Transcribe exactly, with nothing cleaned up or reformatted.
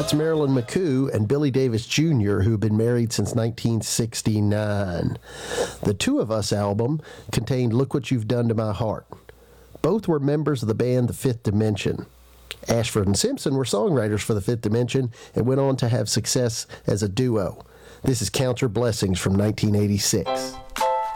out to Marilyn McCoo and Billy Davis Junior, who've been married since nineteen sixty-nine. The Two of Us album contained Look What You've Done to My Heart. Both were members of the band The Fifth Dimension. Ashford and Simpson were songwriters for The Fifth Dimension and went on to have success as a duo. This is Count Your Blessings from nineteen eighty-six.